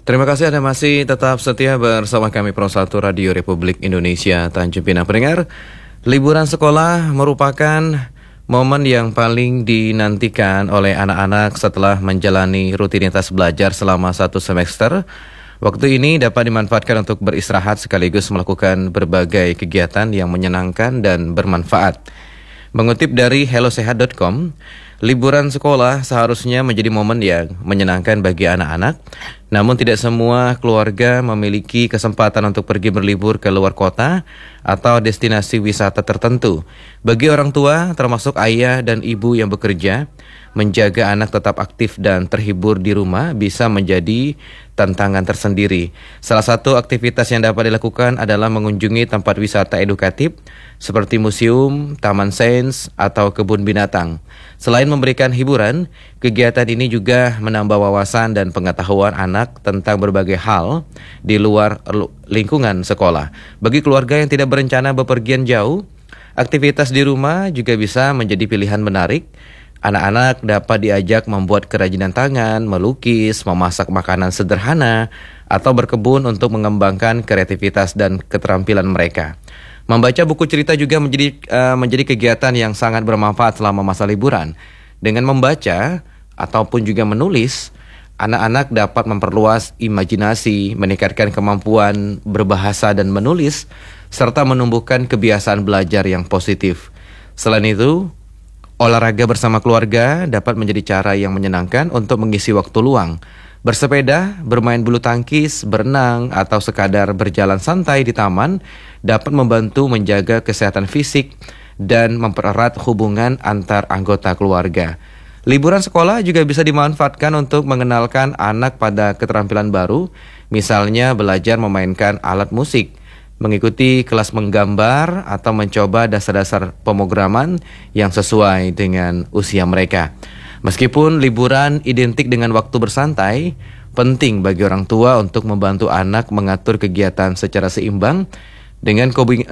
Terima kasih Anda masih tetap setia bersama kami Pro 1 Radio Republik Indonesia Tanjung Pinang. Pendengar, liburan sekolah merupakan momen yang paling dinantikan oleh anak-anak setelah menjalani rutinitas belajar selama 1 semester. Waktu ini dapat dimanfaatkan untuk beristirahat sekaligus melakukan berbagai kegiatan yang menyenangkan dan bermanfaat. Mengutip dari hellosehat.com, liburan sekolah seharusnya menjadi momen yang menyenangkan bagi anak-anak. Namun tidak semua keluarga memiliki kesempatan untuk pergi berlibur ke luar kota atau destinasi wisata tertentu. Bagi orang tua, termasuk ayah dan ibu yang bekerja, menjaga anak tetap aktif dan terhibur di rumah bisa menjadi tantangan tersendiri. Salah satu aktivitas yang dapat dilakukan adalah mengunjungi tempat wisata edukatif seperti museum, taman sains, atau kebun binatang. Selain memberikan hiburan, kegiatan ini juga menambah wawasan dan pengetahuan anak tentang berbagai hal di luar lingkungan sekolah. Bagi keluarga yang tidak berencana bepergian jauh, aktivitas di rumah juga bisa menjadi pilihan menarik. Anak-anak dapat diajak membuat kerajinan tangan, melukis, memasak makanan sederhana, atau berkebun untuk mengembangkan kreativitas dan keterampilan mereka. Membaca buku cerita juga menjadi kegiatan yang sangat bermanfaat selama masa liburan. Dengan membaca ataupun juga menulis, anak-anak dapat memperluas imajinasi, meningkatkan kemampuan berbahasa dan menulis, serta menumbuhkan kebiasaan belajar yang positif. Selain itu, olahraga bersama keluarga dapat menjadi cara yang menyenangkan untuk mengisi waktu luang. Bersepeda, bermain bulu tangkis, berenang, atau sekadar berjalan santai di taman dapat membantu menjaga kesehatan fisik dan mempererat hubungan antar anggota keluarga. Liburan sekolah juga bisa dimanfaatkan untuk mengenalkan anak pada keterampilan baru, misalnya belajar memainkan alat musik, mengikuti kelas menggambar, atau mencoba dasar-dasar pemrograman yang sesuai dengan usia mereka. Meskipun liburan identik dengan waktu bersantai, penting bagi orang tua untuk membantu anak mengatur kegiatan secara seimbang dengan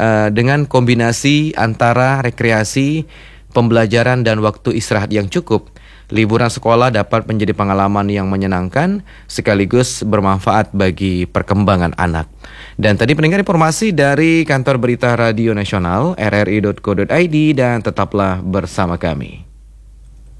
kombinasi antara rekreasi, pembelajaran, dan waktu istirahat yang cukup. Liburan sekolah dapat menjadi pengalaman yang menyenangkan sekaligus bermanfaat bagi perkembangan anak. Dan tadi pendengar informasi dari Kantor Berita Radio Nasional RRI.co.id dan tetaplah bersama kami.